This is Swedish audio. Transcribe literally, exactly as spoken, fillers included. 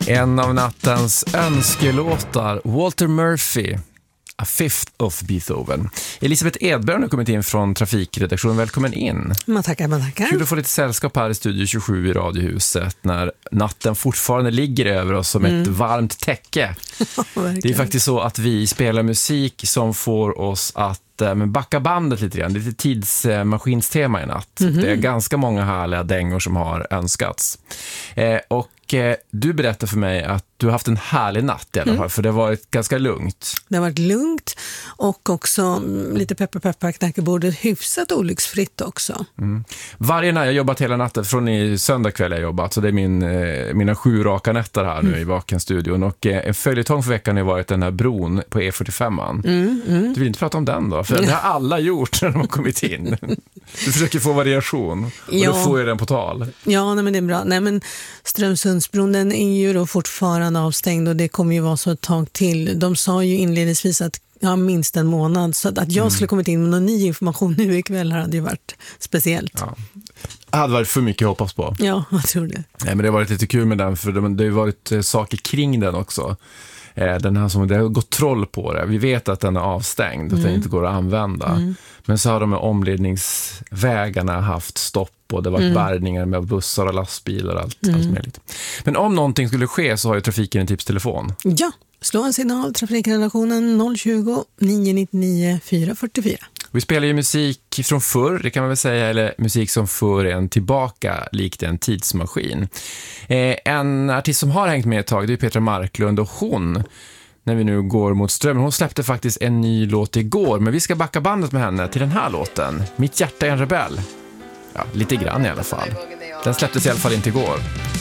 En av nattens önskelåtar, Walter Murphy, A Fifth of Beethoven. Elisabeth Edberg har kommit in från Trafikredaktionen. Välkommen in. Man tackar, man tackar. Kul att få lite sällskap här i Studio tjugosju i Radiohuset när natten fortfarande ligger över oss som mm. ett varmt täcke. Det är faktiskt så att vi spelar musik som får oss att men backa bandet lite grann. Det är lite tidsmaskinstema i natt. Mm-hmm. Det är ganska många härliga dängor som har önskats. Eh, och eh, du berättar för mig att du har haft en härlig natt i alla fall, mm. för det har varit ganska lugnt. Det har varit lugnt och också lite peppar peppar knackebordet hyfsat olycksfritt också. Mm. Varje natt, jag har jobbat hela natten, från i söndag kväll jag jobbat, så det är min, eh, mina sju raka nätter här nu mm. i Vakenstudion. Och eh, en följetong för veckan har varit den här bron på E fyrtiofem. Mm, mm. Du vill inte prata om den då? För det har alla gjort när de har kommit in. Du försöker få variation och ja. Då får jag den på tal. Ja, nej, men det är bra. Nej, men Strömsundsbron, den är ju då fortfarande avstängd och det kommer ju vara så ett tag till. De sa ju inledningsvis att ja, minst en månad, så att, att jag mm. skulle kommit in med någon ny information nu ikväll hade ju varit speciellt. Ja. Det hade varit för mycket att hoppas på. Ja, jag tror det. Nej, men det har varit lite kul med den, för det, det har varit saker kring den också. Den här som, det har gått troll på det. Vi vet att den är avstängd, mm. att den inte går att använda. Mm. Men så har de med omledningsvägarna haft stopp och det har varit mm. bärgningar med bussar och lastbilar och allt, mm. allt möjligt. Men om någonting skulle ske så har ju trafiken en tipstelefon. Ja, slå en signal, Trafikredaktionen noll tjugo, nio nittionio, fyra fyrtiofyra. Vi spelar ju musik från förr, det kan man väl säga, eller musik som för en tillbaka likt en tidsmaskin. Eh, en artist som har hängt med ett tag, det är Petra Marklund, och hon, när vi nu går mot strömmen, hon släppte faktiskt en ny låt igår, men vi ska backa bandet med henne till den här låten, Mitt hjärta är en rebell. Ja, lite grann i alla fall. Den släpptes i alla fall inte igår.